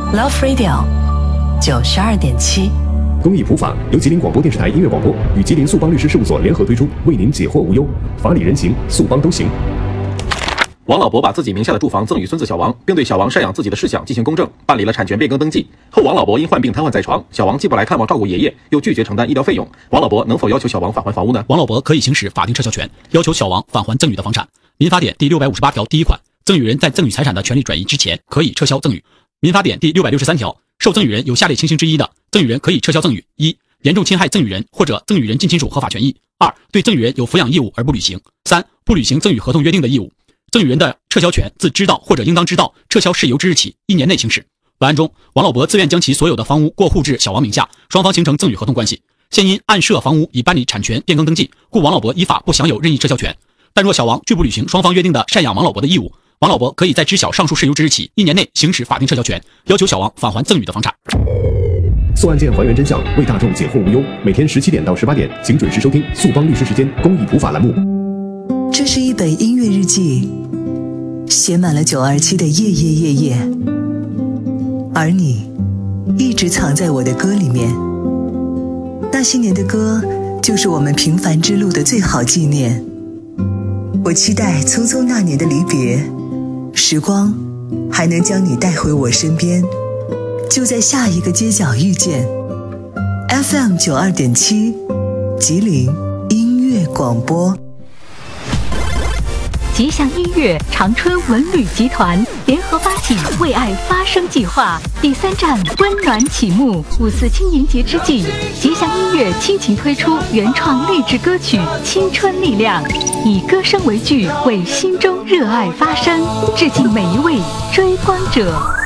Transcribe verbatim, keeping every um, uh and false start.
Love Radio 九十二点七。 公益普法由吉林广播电视台音乐广播与吉林速邦律师事务所联合推出，为您解惑无忧，法理人情，速邦都行。 王老伯把自己名下的住房赠与孙子小王，并对小王赡养自己的事项进行公证，办理了产权变更登记。后王老伯因患病瘫痪在床，小王既不来看望照顾爷爷，又拒绝承担医疗费用，王老伯能否要求小王返还房屋呢？ 王老伯可以行使法定撤销权，要求小王返还赠与的房产。民法典第六百五十八条第一款，赠与人在赠与财产的权利转移之前，可以撤销赠与。民法典第六百六十三条，受赠与人有下列情形之一的，赠与人可以撤销赠与：一、严重侵害赠与人或者赠与人近亲属合法权益；二、对赠与人有抚养义务而不履行；三、不履行赠与合同约定的义务。赠与人的撤销权自知道或者应当知道撤销事由之日起一年内行使。本案中，王老伯自愿将其所有的房屋过户至小王名下，双方形成赠与合同关系。现因按涉房屋已办理产权变更登记，故王老伯依法不享有任意撤销权。但若小王拒不履行双方约定的赡养王老伯的义务，王老伯可以在知晓上述事由之日起一年内行使法定撤销权，要求小王返还赠与的房产。 速案件还原真相，为大众解惑无忧。每天十七点到十八点，请准时收听速邦律师时间公益普法栏目。 这是一本音乐日记，写满了九二七的夜夜夜夜，而你一直藏在我的歌里面。那些年的歌，就是我们平凡之路的最好纪念。我期待匆匆那年的离别，时光还能将你带回我身边，就在下一个街角遇见。F M 九二点七，吉林音乐广播。 吉祥音乐长春文旅集团联合发起为爱发声计划第三站温暖启幕。五四青年节之际，吉祥音乐倾情推出原创励志歌曲《青春力量》，以歌声为剧，为心中热爱发声，致敬每一位追光者。